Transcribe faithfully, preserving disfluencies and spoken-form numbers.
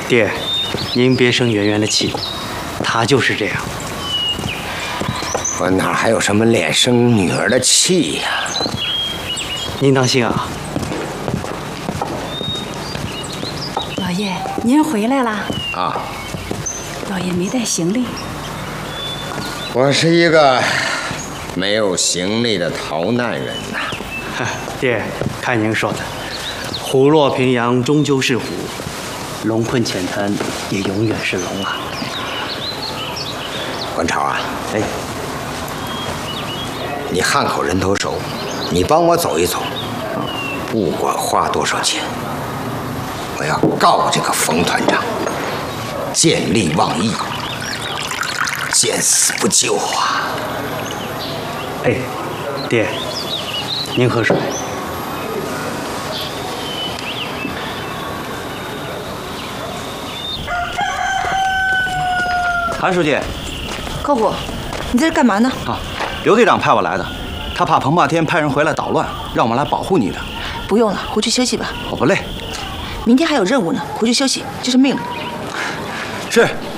爹，您别生圆圆的气，她就是这样。 我哪还有什么脸生女儿的气呀？ 您当心啊！ 老爷，您回来啦？ 啊， 老爷没带行李。 我是一个没有行李的逃难人呐。 爹，看您说的，虎落平阳终究是虎，龙困浅滩也永远是龙啊。 关潮啊， 哎， 你汉口人头熟，你帮我走一走，不管花多少钱，我要告这个冯团长见利忘义，见死不救啊！ 哎，爹，您喝水。 韩书记， 高虎，你在这干嘛呢？ 啊，刘队长派我来的，他怕彭霸天派人回来捣乱，让我们来保护你的。 不用了，回去休息吧。 我不累。 明天还有任务呢，回去休息，这是命令。 是。